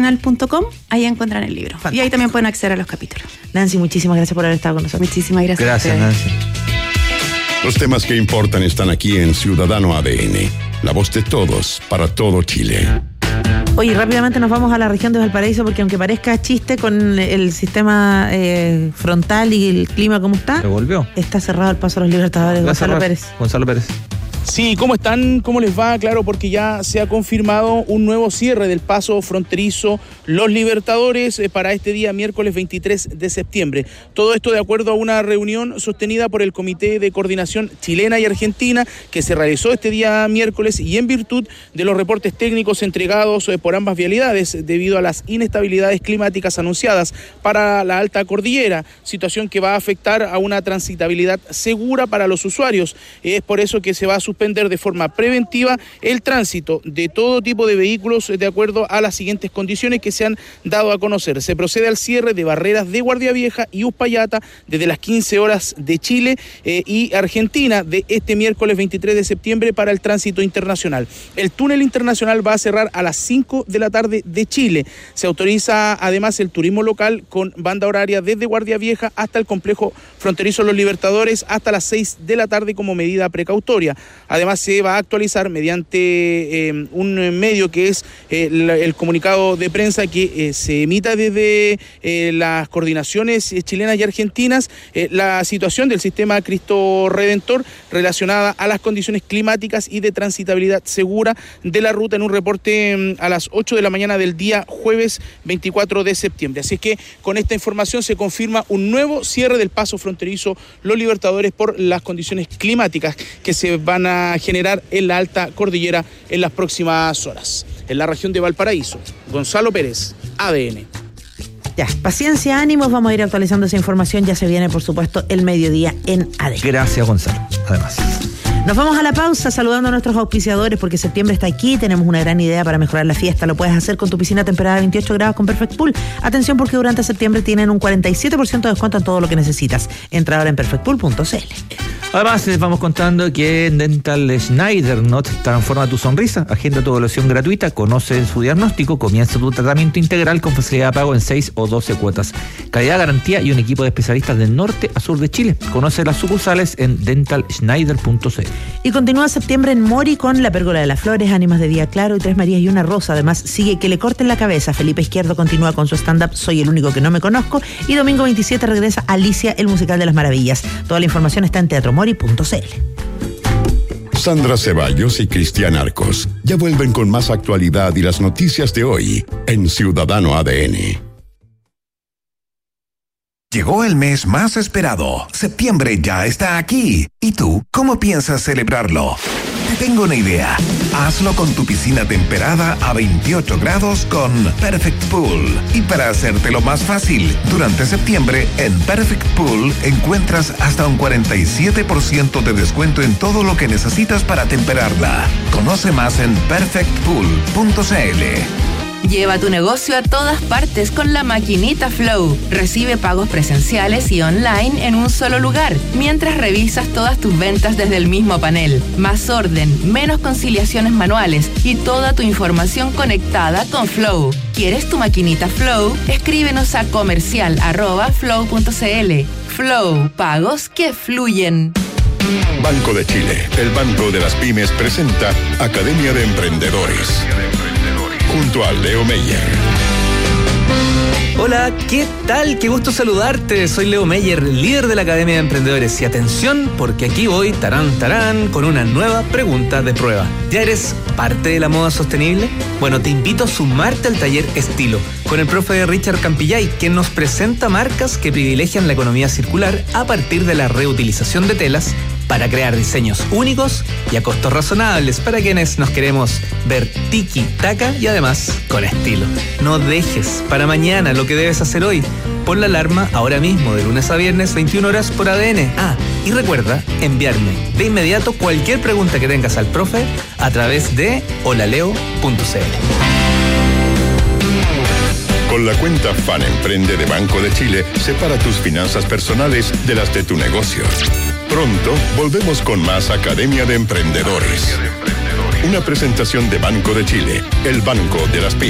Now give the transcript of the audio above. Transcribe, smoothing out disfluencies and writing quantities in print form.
nacional.com, ahí encuentran el libro. Fantástico. Y ahí también pueden acceder a los capítulos. Nancy, muchísimas gracias por haber estado con nosotros. Muchísimas gracias. Gracias, Nancy. Los temas que importan están aquí en Ciudadano ADN, la voz de todos, para todo Chile. Oye, rápidamente nos vamos a la región de Valparaíso, porque aunque parezca chiste con el sistema frontal y el clima como está, se volvió. Está cerrado el paso a los Libertadores. Gonzalo Pérez. Sí, ¿cómo están? ¿Cómo les va? Claro, porque ya se ha confirmado un nuevo cierre del paso fronterizo Los Libertadores para este día miércoles 23 de septiembre. Todo esto de acuerdo a una reunión sostenida por el Comité de Coordinación Chilena y Argentina que se realizó este día miércoles y en virtud de los reportes técnicos entregados por ambas vialidades debido a las inestabilidades climáticas anunciadas para la alta cordillera, situación que va a afectar a una transitabilidad segura para los usuarios. Es por eso que se va a suspender de forma preventiva el tránsito de todo tipo de vehículos de acuerdo a las siguientes condiciones que se han dado a conocer. Se procede al cierre de barreras de Guardia Vieja y Uspallata desde las 15 horas de Chile y Argentina de este miércoles 23 de septiembre para el tránsito internacional. El túnel internacional va a cerrar a las 5 de la tarde de Chile. Se autoriza además el turismo local con banda horaria desde Guardia Vieja hasta el complejo fronterizo Los Libertadores hasta las 6 de la tarde como medida precautoria. Además se va a actualizar mediante un medio que es el comunicado de prensa que se emita desde las coordinaciones chilenas y argentinas la situación del sistema Cristo Redentor relacionada a las condiciones climáticas y de transitabilidad segura de la ruta en un reporte a las 8 de la mañana del día jueves 24 de septiembre. Así es que con esta información se confirma un nuevo cierre del paso fronterizo Los Libertadores por las condiciones climáticas que se van a generar en la alta cordillera en las próximas horas. En la región de Valparaíso, Gonzalo Pérez, ADN. Ya, paciencia, ánimos, vamos a ir actualizando esa información. Ya se viene, por supuesto, el mediodía en ADN. Gracias, Gonzalo. Además. Nos vamos a la pausa saludando a nuestros auspiciadores porque septiembre está aquí, tenemos una gran idea para mejorar la fiesta. Lo puedes hacer con tu piscina temperada a 28 grados con Perfect Pool. Atención porque durante septiembre tienen un 47% de descuento en todo lo que necesitas. Entra ahora en perfectpool.cl. Además, les vamos contando que en Dental Schneider Not transforma tu sonrisa. Agenda tu evaluación gratuita, conoce su diagnóstico, comienza tu tratamiento integral con facilidad de pago en 6 o 12 cuotas. Calidad, garantía y un equipo de especialistas del norte a sur de Chile. Conoce las sucursales en dentalschneider.cl. Y continúa septiembre en Mori con La Pérgola de las Flores, Ánimas de Día Claro y Tres Marías y una Rosa. Además, sigue Que le corten la cabeza. Felipe Izquierdo continúa con su stand-up Soy el único que no me conozco. Y domingo 27 regresa Alicia, el musical de las maravillas. Toda la información está en teatromori.cl. Sandra Ceballos y Cristian Arcos ya vuelven con más actualidad y las noticias de hoy en Ciudadano ADN. Llegó el mes más esperado. Septiembre ya está aquí. ¿Y tú, cómo piensas celebrarlo? Te tengo una idea. Hazlo con tu piscina temperada a 28 grados con Perfect Pool. Y para hacértelo más fácil, durante septiembre en Perfect Pool encuentras hasta un 47% de descuento en todo lo que necesitas para temperarla. Conoce más en perfectpool.cl. Lleva tu negocio a todas partes con la maquinita Flow. Recibe pagos presenciales y online en un solo lugar, mientras revisas todas tus ventas desde el mismo panel. Más orden, menos conciliaciones manuales y toda tu información conectada con Flow. ¿Quieres tu maquinita Flow? Escríbenos a comercial@flow.cl. Flow, pagos que fluyen. Banco de Chile, el banco de las pymes, presenta Academia de Emprendedores. Junto a Leo Meyer. Hola, ¿qué tal? Qué gusto saludarte. Soy Leo Meyer, líder de la Academia de Emprendedores. Y atención, porque aquí voy, tarán, con una nueva pregunta de prueba. ¿Ya eres parte de la moda sostenible? Bueno, te invito a sumarte al taller Estilo, con el profe Richard Campillay, quien nos presenta marcas que privilegian la economía circular a partir de la reutilización de telas para crear diseños únicos y a costos razonables para quienes nos queremos ver tiki-taka y además con estilo. No dejes para mañana lo que debes hacer hoy. Pon la alarma ahora mismo, de lunes a viernes, 21 horas por ADN. Y recuerda enviarme de inmediato cualquier pregunta que tengas al profe a través de holaleo.cl. Con la cuenta Fan Emprende de Banco de Chile, separa tus finanzas personales de las de tu negocio. Pronto volvemos con más Academia de Emprendedores. Una presentación de Banco de Chile, el banco de las pymes.